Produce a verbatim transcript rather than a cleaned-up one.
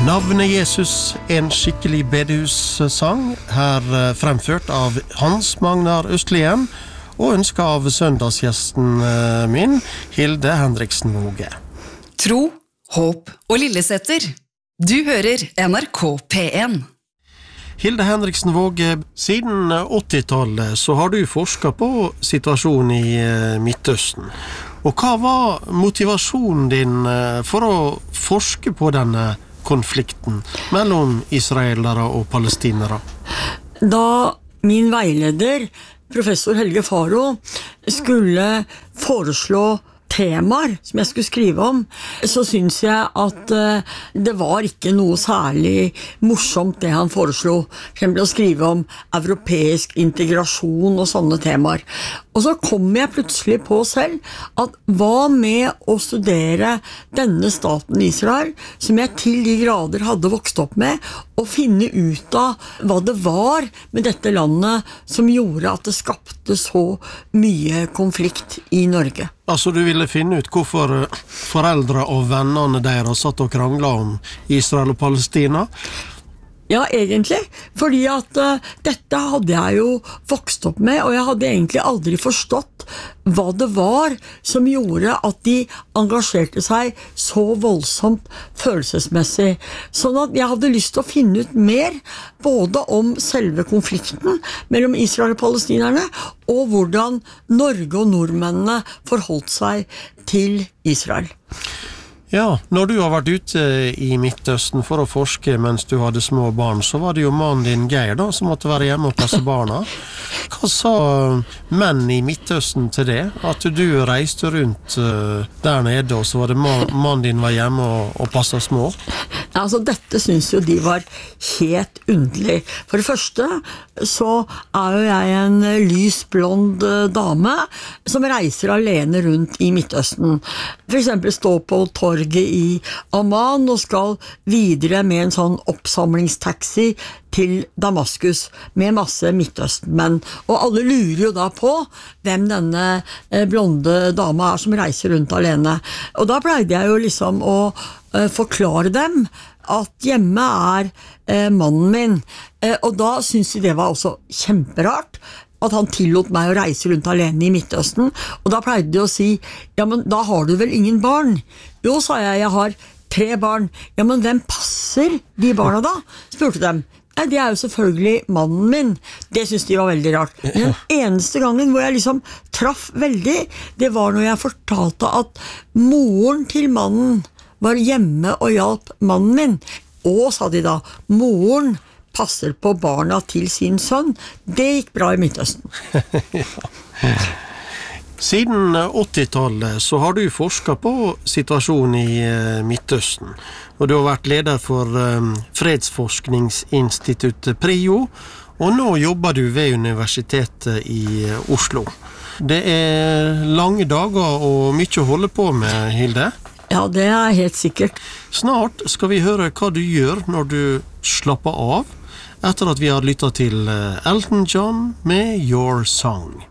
Navnet Jesus, en skikkelig bedehussang, her fremført av Hans Magnar Østlien, og ønsket av søndagsgjesten min, Hilde Henriksen Våge. Tro, håp og Lillesetter. Du hører N R K P en. Hilde Henriksen Våge, siden åttitallet så har du forsket på situasjonen i Midtøsten. Og hva var motivasjonen din for å forske på denne konflikten mellom israelere og palestinere? Da min veileder, professor Helge Faro, skulle foreslå temaer som jeg skulle skrive om, så synes jeg at uh, det var ikke noe særlig morsomt det han foreslo, for eksempel å skrive om europeisk integrasjon og sånne temaer. Og så kom jeg plutselig på selv at hva med å studere denne staten Israel, som jeg til de grader hadde vokst opp med, og finne ut av hva det var med dette landet som gjorde at det skapte så mye konflikt i Norge. Altså du ville finne ut hvorfor foreldre og vennene deres satt og kranglet om Israel og Palestina? Ja, egentlig, fordi at uh, dette hadde jeg jo vokst opp med, og jeg hadde egentlig aldri forstått hva det var som gjorde at de engasjerte seg så voldsomt følelsesmessig. Sånn at jeg hadde lyst til å finne ut mer, både om selve konflikten mellom Israel og palestinerne, og hvordan Norge og nordmennene forholdt seg til Israel. Ja, når du har vært ute i Midtøsten for å forske mens du hadde små barn, så var det jo mannen din Geir da, som måtte være hjemme og passe barna. Hva sa menn i Midtøsten til det? At du reiste rundt der nede, og så var det mannen din var hjemme og, og passet små? Altså, dette synes jo de var helt underlig. For det første så er jo jeg en lysblond dame som reiser alene rundt i Midtøsten. For eksempel stå på torget i Amman og skal videre med en sånn oppsamlingstaxi til Damaskus med masse Midtøstenmenn. Og alle lurer jo da på hvem denne blonde dama er som reiser rundt alene. Og da pleide jeg jo liksom å uh, forklare dem at hjemme er uh, mannen min. Uh, og da synes de det var også kjemperart at han tillot meg å reise rundt alene i Midtøsten. Og da pleide de å si, ja, men da har du vel ingen barn? Jo, sa jeg, jeg har tre barn. Ja, men hvem passer de barna da? Spurte dem. Nei, det er jo selvfølgelig mannen min. Det synes de var veldig rart. Men den eneste gangen hvor jeg liksom traff veldig, det var når jeg fortalte at moren til mannen var hjemme og hjalp mannen min. Og, sa de da, moren passer på barna til sin sønn. Det gikk bra i Midtøsten. Ja. Siden åttitallet så har du forsket på situasjonen i Midtøsten, og du har vært leder for fredsforskningsinstituttet PRIO, og nå jobber du ved Universitetet i Oslo. Det er lange dager og mye å holde på med, Hilde. Ja, det er helt sikkert. Snart skal vi høre hva du gjør når du slapper av, etter at vi har lyttet til Elton John med Your Song.